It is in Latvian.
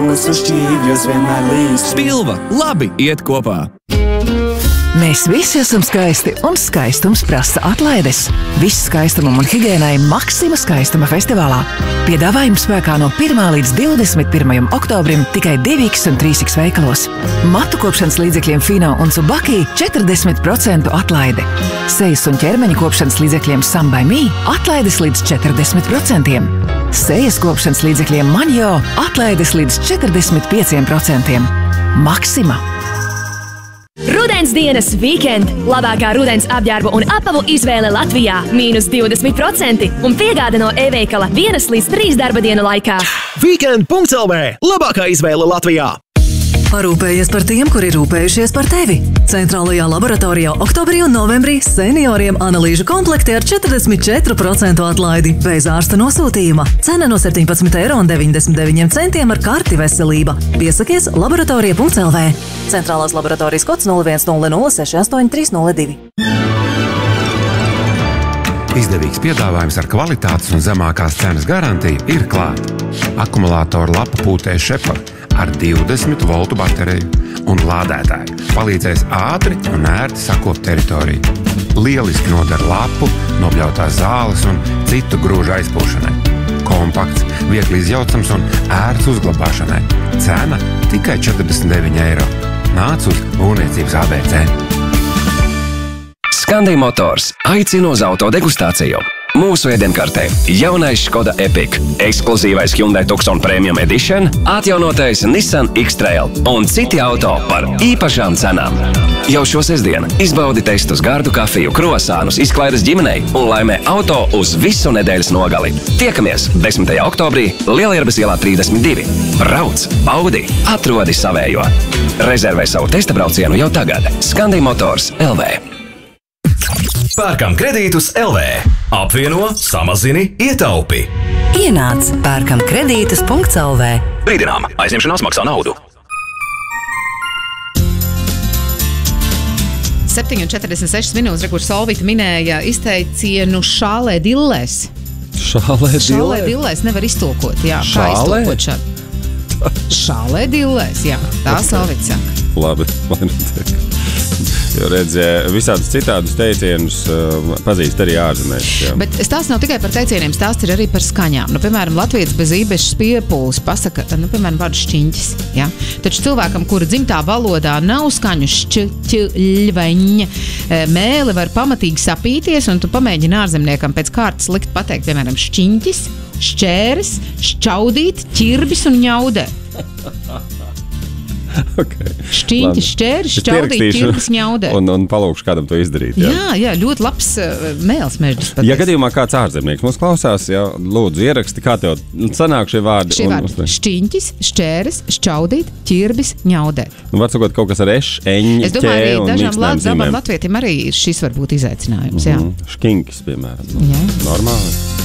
mūsu šķīvjos vienmēr līst. Spilva labi iet kopā. Mēs visi esam skaisti, un skaistums prasa atlaides. Viss skaistumam un higiēnai Maxima skaistuma festivālā. Piedāvājums spēkā no 1. līdz 21. oktobrim tikai 2X un 3X veikalos. Matu kopšanas līdzekļiem Fino un Tsubaki 40% atlaide. Sejas un ķermeņa kopšanas līdzekļiem Sam by Me atlaides līdz 40%. Sejas kopšanas līdzekļiem Manjo atlaides līdz 45%. Maxima. Rudens dienas weekend. Labākā rudens apģērbu un apavu izvēle Latvijā. -20% un piegāde no e-veikala 1 līdz 3 darba dienu laikā. Weekend.lv. Labākā izvēle Latvijā. Parūpējies par tiem, kuri rūpējušies par tevi. Centrālajā laboratorijā oktobrī un novembrī senioriem analīžu komplekti ar 44% atlaidi bez ārsta nosūtījuma. Cena no 17,99 € ar karti veselība. Piesakies laboratorija.lv. Centrālās laboratorijas kods 0100680302. Izdevīgs piedāvājums ar kvalitātes un zemākās cenas garantiju ir klāt. Akumulātoru lapu pūtē Šepa ar 20 voltu bateriju un lādētāju palīdzēs ātri un ērti sakopt teritoriju. Lieliski nodara lapu, nobļautās zāles un citu grūžu aizpūšanai. Kompakts, viegli izjaucams un ērts uzglabāšanai. Cena tikai 49 €. Nāc uz būvniecības ABC. Scandi Motors aicina uz autodegustāciju. Mūsu ēdienkartē jaunais Škoda Epiq, ekskluzīvais Hyundai Tucson Premium Edition, atjaunotais Nissan X-Trail un citi auto par īpašām cenām. Jau šo sestdienu izbaudi testus gardu kafiju, krosānus, izklaides ģimenei un laimē auto uz visu nedēļas nogali. Tiekamies 10. oktobrī Lielierbes ielā 32. Brauc, baudi, atrodi savējo. Rezervē savu testa braucienu jau tagad. Scandi Motors LV. Pērkam kredītus LV. Apvieno, samazini, ietaupi. Ienāc pērkamkredītus.lv. Brīdinām, aizņemšanās maksā naudu. 7,46 minūtes, kur Solvita minēja izteicienu šālē dillēs. Šālē dillēs nevar iztulkot, jā. Šālē? Kā iztulkot šādu? Šālē dillēs, jā. Tā Solvita saka. Labi, lai netiek. Jo redz, visādus citādus teicienus pazīst arī ārzemēs. Jā. Bet stāsts nav tikai par teicieniem, stāsts ir arī par skaņām. Nu, piemēram, latvietis bez īpašas piepūles pasaka, piemēram, vārdu šķiņķis. Ja? Taču cilvēkam, kura dzimtā valodā nav skaņu šķļveņa, mēli var pamatīgi sapīties, un tu pamēģini ārzemniekam pēc kārtas likt pateikt, piemēram, šķiņķis, šķēres, šķaudīt, ķirbis un ņaudē. Okay. Šķiņķis, šķēris, šķaudīt, ķirbis, ņaudē. Un palūkšu kādam to izdarīt. Jā, ļoti labs mēls mežģis. Ja gadījumā kāds ārzemnieks mums klausās, jā, lūdzu ieraksti, kā tev sanāk šie vārdi. Šķiņķis, šķēris, šķaudīt, ķirbis, ņaudē. Nu, var sakot kaut kas ar eņu, es domāju, arī dažām latvietim arī šis var būt izaicinājums. Jā. Škiņkis, piemēram. Normāli.